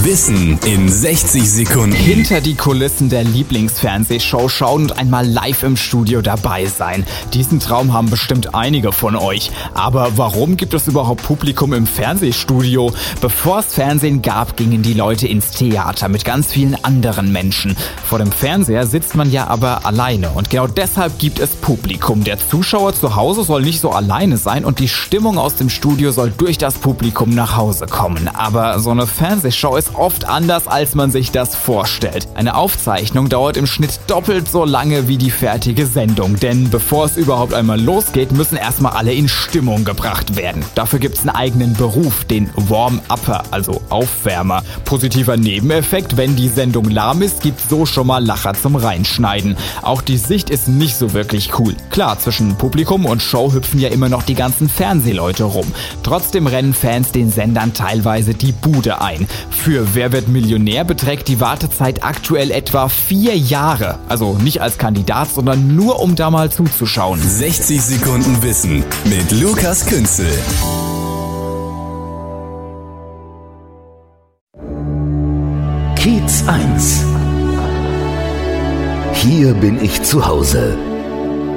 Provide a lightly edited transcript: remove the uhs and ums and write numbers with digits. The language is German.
Wissen in 60 Sekunden. Hinter die Kulissen der Lieblingsfernsehshow schauen und einmal live im Studio dabei sein. Diesen Traum haben bestimmt einige von euch. Aber warum gibt es überhaupt Publikum im Fernsehstudio? Bevor es Fernsehen gab, gingen die Leute ins Theater mit ganz vielen anderen Menschen. Vor dem Fernseher sitzt man ja aber alleine. Und genau deshalb gibt es Publikum. Der Zuschauer zu Hause soll nicht so alleine sein und die Stimmung aus dem Studio soll durch das Publikum nach Hause kommen. Aber so eine Fernsehshow ist oft anders, als man sich das vorstellt. Eine Aufzeichnung dauert im Schnitt doppelt so lange wie die fertige Sendung. Denn bevor es überhaupt einmal losgeht, müssen erstmal alle in Stimmung gebracht werden. Dafür gibt es einen eigenen Beruf, den Warm-Upper, also Aufwärmer. Positiver Nebeneffekt, wenn die Sendung lahm ist, gibt's so schon mal Lacher zum Reinschneiden. Auch die Sicht ist nicht so wirklich cool. Klar, zwischen Publikum und Show hüpfen ja immer noch die ganzen Fernsehleute rum. Trotzdem rennen Fans den Sendern teilweise die Bude ein. Für Wer wird Millionär beträgt die Wartezeit aktuell etwa 4 Jahre. Also nicht als Kandidat, sondern nur um da mal zuzuschauen. 60 Sekunden Wissen mit Lukas Künzel. Kiez 1. Hier bin ich zu Hause.